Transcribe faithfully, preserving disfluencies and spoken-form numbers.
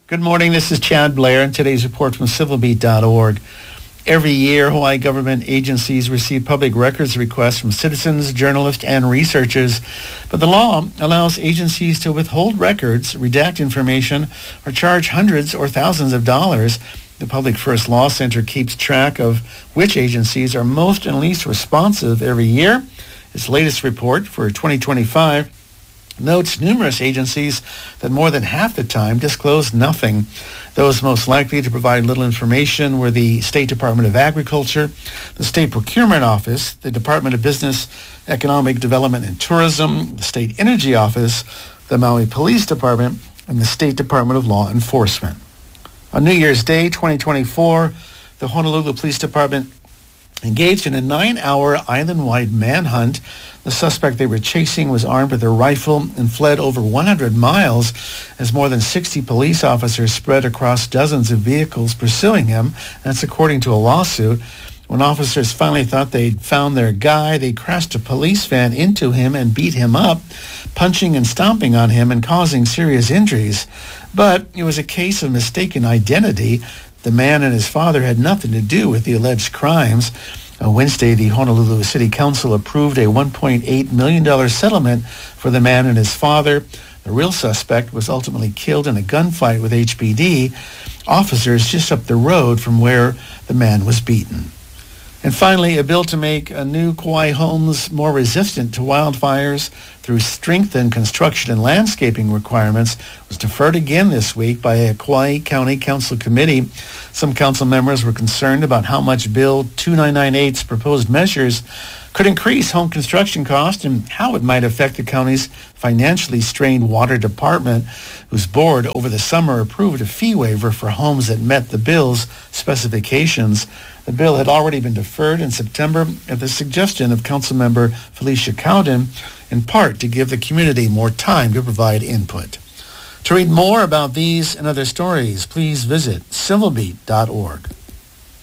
Good morning. This is Chad Blair, and today's report from civil beat dot org. Every year, Hawaii government agencies receive public records requests from citizens, journalists, and researchers. But the law allows agencies to withhold records, redact information, or charge hundreds or thousands of dollars. The Public First Law Center keeps track of which agencies are most and least responsive every year. Its latest report for twenty twenty-five notes numerous agencies that more than half the time disclose nothing. Those most likely to provide little information were the State Department of Agriculture, the State Procurement Office, the Department of Business, Economic Development and Tourism, the State Energy Office, the Maui Police Department, and the State Department of Law Enforcement. On New Year's Day, twenty twenty-four, the Honolulu Police Department engaged in a nine-hour island-wide manhunt. The suspect they were chasing was armed with a rifle and fled over one hundred miles as more than sixty police officers spread across dozens of vehicles pursuing him. That's according to a lawsuit. When officers finally thought they'd found their guy, they crashed a police van into him and beat him up, punching and stomping on him and causing serious injuries. But it was a case of mistaken identity. The man and his father had nothing to do with the alleged crimes. On Wednesday, the Honolulu City Council approved a one point eight million dollars settlement for the man and his father. The real suspect was ultimately killed in a gunfight with H P D officers just up the road from where the man was beaten. And finally, a bill to make a new Kauai homes more resistant to wildfires through strengthened construction and landscaping requirements was deferred again this week by a Kauai County Council committee. Some council members were concerned about how much Bill two nine nine eight's proposed measures could increase home construction costs and how it might affect the county's financially strained water department, whose board over the summer approved a fee waiver for homes that met the bill's specifications. The bill had already been deferred in September at the suggestion of Councilmember Felicia Cowden, in part to give the community more time to provide input. To read more about these and other stories, please visit civil beat dot org.